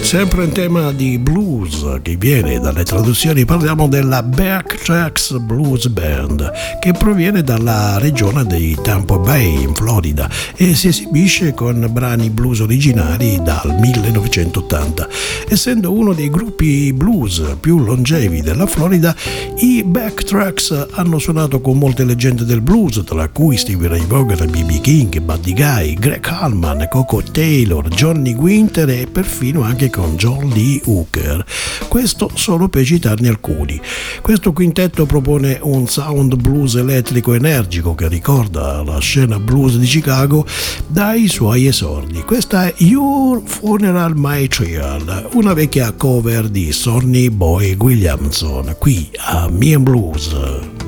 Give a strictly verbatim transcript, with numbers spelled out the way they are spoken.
Sempre in tema di blues che viene dalle traduzioni, parliamo della Backtracks Blues Band, che proviene dalla regione di Tampa Bay in Florida e si esibisce con brani blues originali dal millenovecentottanta. Essendo uno dei gruppi blues più longevi della Florida, i Backtracks hanno suonato con molte leggende del blues, tra cui Stevie Ray Vaughan, B B King, Buddy Guy, Greg Allman, Coco Taylor, Johnny Winter e perfino anche con John Lee Hooker. Questo solo per citarne alcuni. Questo quintetto propone un sound blues elettrico energico che ricorda la scena blues di Chicago dai suoi esordi. Questa è Your Funeral My Child, una vecchia cover di Sonny Boy Williamson, qui a Me and Blues.